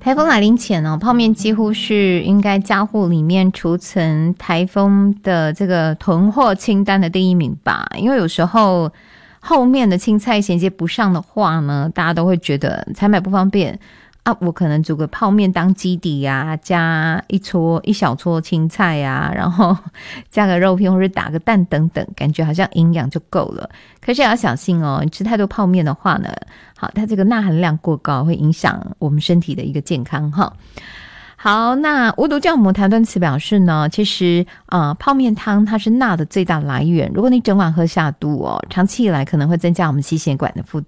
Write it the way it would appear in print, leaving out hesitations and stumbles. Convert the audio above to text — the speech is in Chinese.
台风来临前哦，泡面几乎是应该家户里面储存台风的这个囤货清单的第一名吧。因为有时候后面的青菜衔接不上的话呢，大家都会觉得采买不方便啊。我可能煮个泡面当基底啊，加一小撮青菜啊，然后加个肉片或者打个蛋等等，感觉好像营养就够了。可是也要小心哦，你吃太多泡面的话呢，好，它这个钠含量过高，会影响我们身体的一个健康哈。好，那无毒酵母谭敦慈表示呢，其实泡面汤它是钠的最大来源，如果你整碗喝下肚哦，长期以来可能会增加我们心血管的负